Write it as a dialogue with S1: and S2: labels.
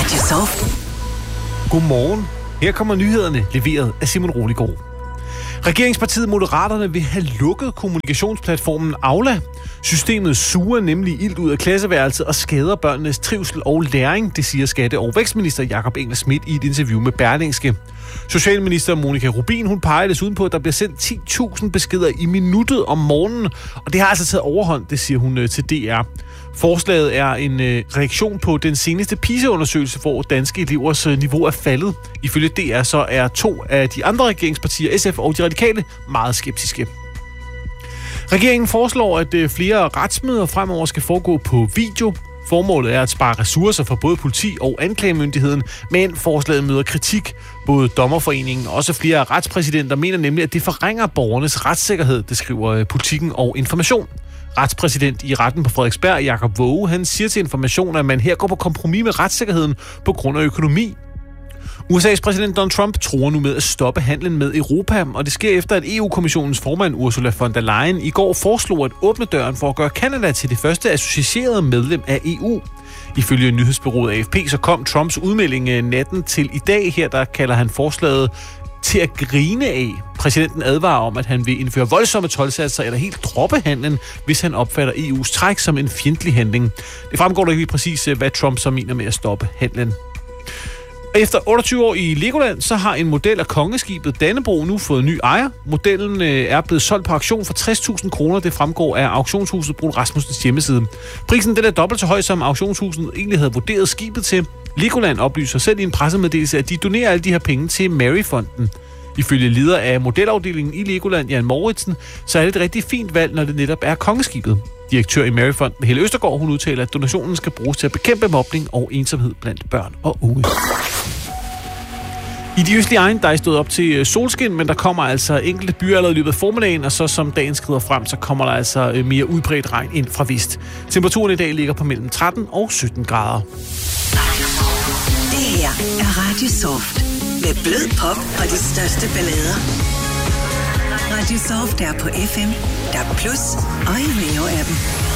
S1: Radio Soft.
S2: Godmorgen. Her kommer nyhederne, leveret af Simon Roligård. Regeringspartiet Moderaterne vil have lukket kommunikationsplatformen Aula. Systemet suger nemlig ilt ud af klasseværelset og skader børnenes trivsel og læring, det siger skatte- og vækstminister Jakob Engel-Schmidt i et interview med Berlingske. Socialminister Monika Rubin, hun peger desuden på, at der bliver sendt 10.000 beskeder i minuttet om morgenen, og det har altså taget overhånd, det siger hun til DR. Forslaget er en reaktion på den seneste PISA-undersøgelse, hvor danske elevers niveau er faldet. Ifølge DR så er 2 af de andre regeringspartier, SF og de radikale, meget skeptiske. Regeringen foreslår, at flere retsmøder fremover skal foregå på video. Formålet er at spare ressourcer for både politi og anklagemyndigheden, men forslaget møder kritik. Både Dommerforeningen og også flere retspræsidenter mener nemlig, at det forringer borgernes retssikkerhed, det skriver Politikken og Information. Retspræsident i retten på Frederiksberg, Jakob Våge, han siger til Information, at man her går på kompromis med retssikkerheden på grund af økonomi. USA's præsident Donald Trump truer nu med at stoppe handlen med Europa, og det sker efter, at EU-kommissionens formand Ursula von der Leyen i går foreslog at åbne døren for at gøre Canada til det første associerede medlem af EU. Ifølge nyhedsbureauet AFP så kom Trumps udmelding natten til i dag. Her der kalder han forslaget til at grine af. Præsidenten advarer om, at han vil indføre voldsomme toldsatser eller helt droppe handlen, hvis han opfatter EU's træk som en fjendtlig handling. Det fremgår da ikke lige præcis, hvad Trump så mener med at stoppe handlen. Efter 28 år i Legoland, så har en model af kongeskibet Dannebrog nu fået ny ejer. Modellen er blevet solgt på auktion for 60.000 kroner. Det fremgår af auktionshuset Brun Rasmussens hjemmeside. Prisen den er dobbelt så høj, som auktionshuset egentlig havde vurderet skibet til. Legoland oplyser selv i en pressemeddelelse, at de donerer alle de her penge til Maryfonden. Ifølge leder af modelafdelingen i Legoland, Jan Mouritsen, så er det et rigtig fint valg, når det netop er kongeskibet. Direktør i Maryfonden, Helle Østergaard, hun udtaler, at donationen skal bruges til at bekæmpe mobning og ensomhed blandt børn og unge. I de østlige egne, der er stået op til solskin, men der kommer altså enkelte byer allerede i løbet af formiddagen, og så som dagen skrider frem, så kommer der altså mere udbredt regn ind fra vest. Temperaturen i dag ligger på mellem 13 og 17 grader.
S1: Det her er Radio Soft med blød pop og de største ballader. Radio Soft er på FM, der plus og i Rio-appen.